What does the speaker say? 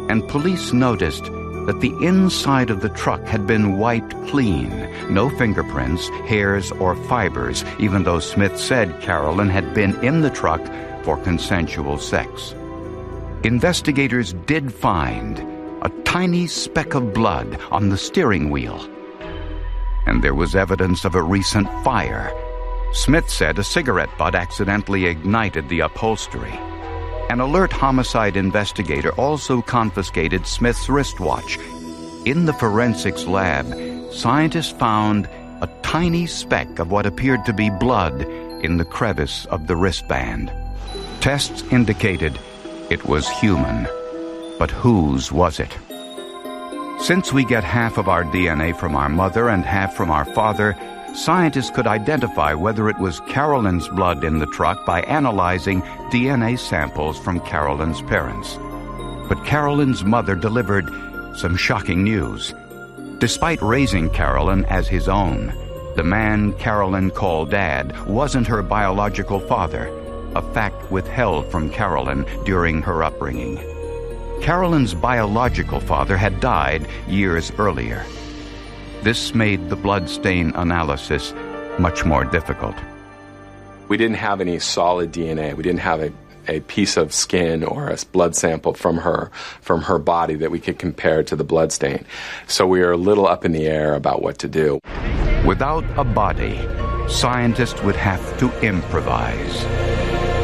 and police noticed that the inside of the truck had been wiped clean. No fingerprints, hairs, or fibers, even though Smith said Carolyn had been in the truck for consensual sex. Investigators did find a tiny speck of blood on the steering wheel. And there was evidence of a recent fire. Smith said a cigarette butt accidentally ignited the upholstery. An alert homicide investigator also confiscated Smith's wristwatch. In the forensics lab, scientists found a tiny speck of what appeared to be blood in the crevice of the wristband. Tests indicated it was human. But whose was it? Since we get half of our DNA from our mother and half from our father, scientists could identify whether it was Carolyn's blood in the truck by analyzing DNA samples from Carolyn's parents. But Carolyn's mother delivered some shocking news. Despite raising Carolyn as his own, the man Carolyn called Dad wasn't her biological father, a fact withheld from Carolyn during her upbringing. Carolyn's biological father had died years earlier. This made the bloodstain analysis much more difficult. We didn't have any solid DNA. We didn't have a piece of skin or a blood sample from her body that we could compare to the bloodstain. So we were a little up in the air about what to do. Without a body, scientists would have to improvise.